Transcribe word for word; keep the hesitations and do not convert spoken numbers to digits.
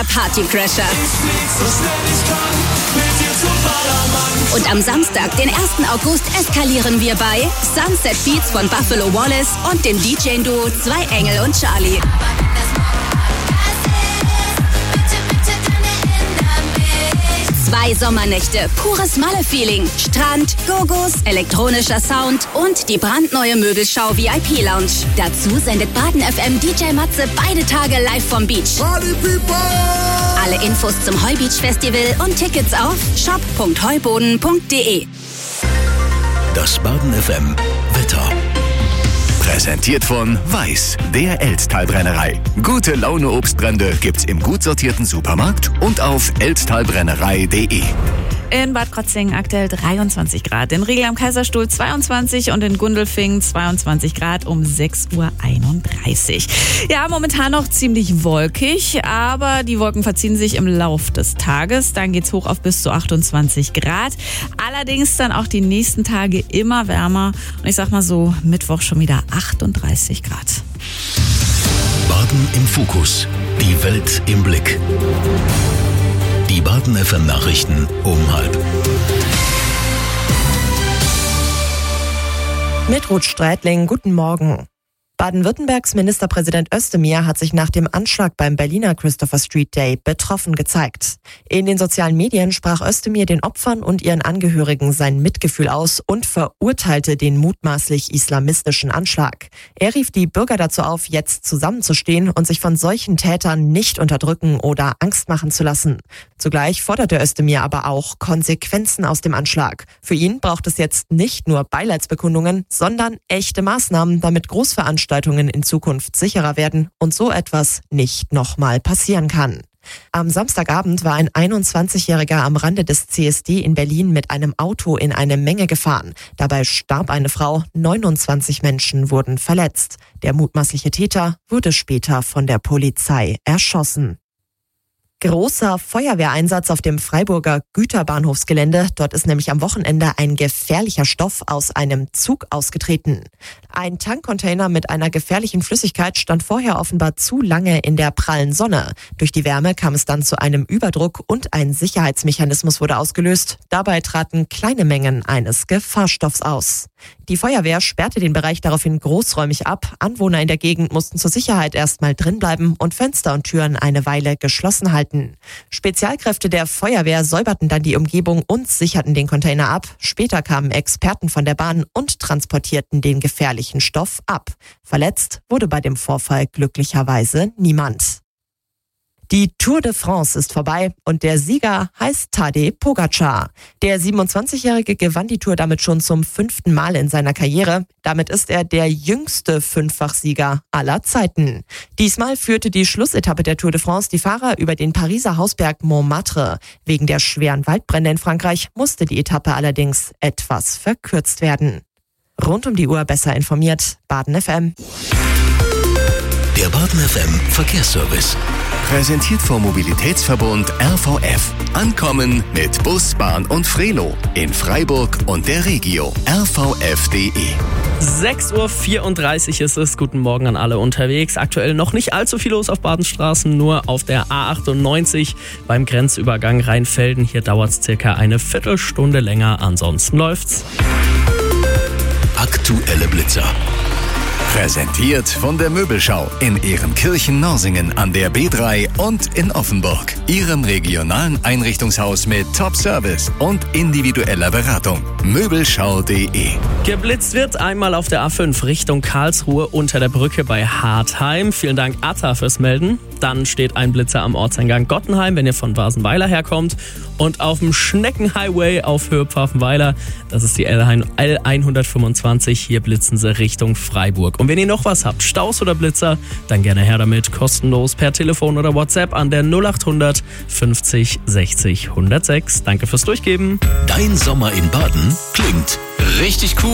Partycrasher. Und am Samstag, den ersten August, eskalieren wir bei Sunset Beats von Buffalo Wallace und dem D J-Duo Zwei Engel und Charlie. Zwei Sommernächte, pures Malle-Feeling, Strand, Gogos, elektronischer Sound und die brandneue Möbelschau V I P-Lounge. Dazu sendet Baden F M D J Matze beide Tage live vom Beach. Party People! Alle Infos zum Heubeach Festival und Tickets auf shop punkt heuboden punkt de. Das Baden F M Wetter. Präsentiert von Weiß, der Elsttalbrennerei. Gute Laune Obstbrände gibt's im gut sortierten Supermarkt und auf elsttalbrennerei punkt de. In Bad Krozingen aktuell dreiundzwanzig Grad, in Riegel am Kaiserstuhl zweiundzwanzig und in Gundelfingen zweiundzwanzig Grad um sechs Uhr einunddreißig. Ja, momentan noch ziemlich wolkig, aber die Wolken verziehen sich im Lauf des Tages. Dann geht's hoch auf bis zu achtundzwanzig Grad. Allerdings dann auch die nächsten Tage immer wärmer. Und ich sag mal so, Mittwoch schon wieder achtunddreißig Grad. Baden im Fokus. Die Welt im Blick. Die Baden F M Nachrichten um halb. Mit Ruth Streitling, guten Morgen. Baden-Württembergs Ministerpräsident Özdemir hat sich nach dem Anschlag beim Berliner Christopher Street Day betroffen gezeigt. In den sozialen Medien sprach Özdemir den Opfern und ihren Angehörigen sein Mitgefühl aus und verurteilte den mutmaßlich islamistischen Anschlag. Er rief die Bürger dazu auf, jetzt zusammenzustehen und sich von solchen Tätern nicht unterdrücken oder Angst machen zu lassen. Zugleich forderte Özdemir aber auch Konsequenzen aus dem Anschlag. Für ihn braucht es jetzt nicht nur Beileidsbekundungen, sondern echte Maßnahmen, damit Großveranstaltungen in Zukunft sicherer werden und so etwas nicht nochmal passieren kann. Am Samstagabend war ein einundzwanzigjähriger am Rande des C S D in Berlin mit einem Auto in eine Menge gefahren. Dabei starb eine Frau, neunundzwanzig Menschen wurden verletzt. Der mutmaßliche Täter wurde später von der Polizei erschossen. Großer Feuerwehreinsatz auf dem Freiburger Güterbahnhofsgelände. Dort ist nämlich am Wochenende ein gefährlicher Stoff aus einem Zug ausgetreten. Ein Tankcontainer mit einer gefährlichen Flüssigkeit stand vorher offenbar zu lange in der prallen Sonne. Durch die Wärme kam es dann zu einem Überdruck und ein Sicherheitsmechanismus wurde ausgelöst. Dabei traten kleine Mengen eines Gefahrstoffs aus. Die Feuerwehr sperrte den Bereich daraufhin großräumig ab. Anwohner in der Gegend mussten zur Sicherheit erstmal drinbleiben und Fenster und Türen eine Weile geschlossen halten. Spezialkräfte der Feuerwehr säuberten dann die Umgebung und sicherten den Container ab. Später kamen Experten von der Bahn und transportierten den gefährlichen Stoff ab. Verletzt wurde bei dem Vorfall glücklicherweise niemand. Die Tour de France ist vorbei und der Sieger heißt Tadej Pogačar. Der siebenundzwanzigjährige gewann die Tour damit schon zum fünften Mal in seiner Karriere. Damit ist er der jüngste Fünffachsieger aller Zeiten. Diesmal führte die Schlussetappe der Tour de France die Fahrer über den Pariser Hausberg Montmartre. Wegen der schweren Waldbrände in Frankreich musste die Etappe allerdings etwas verkürzt werden. Rund um die Uhr besser informiert, Baden F M. Der Baden F M Verkehrsservice. Präsentiert vom Mobilitätsverbund R V F. Ankommen mit Bus, Bahn und Frelo. In Freiburg und der Regio. R V F punkt de. sechs Uhr vierunddreißig ist es. Guten Morgen an alle unterwegs. Aktuell noch nicht allzu viel los auf Badenstraßen, nur auf der A achtundneunzig beim Grenzübergang Rheinfelden. Hier dauert es circa eine Viertelstunde länger. Ansonsten läuft's. Aktuelle Blitzer. Präsentiert von der Möbelschau in Ehrenkirchen-Norsingen an der B drei und in Offenburg. Ihrem regionalen Einrichtungshaus mit Top-Service und individueller Beratung. Möbelschau punkt de. Geblitzt wird einmal auf der A fünf Richtung Karlsruhe unter der Brücke bei Hartheim. Vielen Dank, Atta, fürs Melden. Dann steht ein Blitzer am Ortseingang Gottenheim, wenn ihr von Wasenweiler herkommt. Und auf dem Schneckenhighway auf Höhe Pfaffenweiler, das ist die L hundertfünfundzwanzig, hier blitzen sie Richtung Freiburg. Und wenn ihr noch was habt, Staus oder Blitzer, dann gerne her damit, kostenlos per Telefon oder WhatsApp an der null achthundert fünfzig sechzig hundertsechs. Danke fürs Durchgeben. Dein Sommer in Baden klingt richtig cool.